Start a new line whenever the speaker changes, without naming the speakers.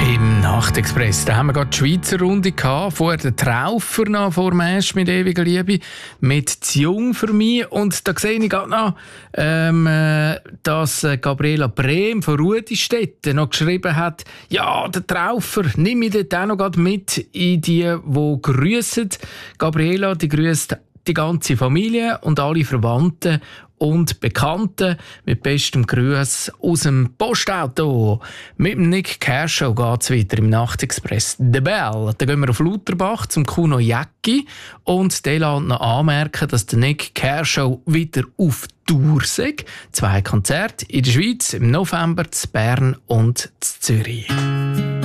Im Nachtexpress, da haben wir gerade die Schweizer Runde gehabt, vorher den Traufer noch vor dem Esch mit ewiger Liebe, mit «Zu jung für mich». Und da sehe ich gerade noch, dass Gabriela Brehm von Rudistetten noch geschrieben hat, ja, der Traufer, nimm mich dort auch noch gerade mit in die grüssen. Gabriela, die grüsst die ganze Familie und alle Verwandten und Bekannten mit bestem Gruß aus dem Postauto. Mit dem Nick Kershaw geht es weiter im Nachtexpress. «The Bell». Dann gehen wir auf Lauterbach zum Kuno Jäcki und der lässt noch anmerken, dass der Nick Kershaw wieder auf Tour sei. 2 Konzerte in der Schweiz im November, in Bern und in Zürich.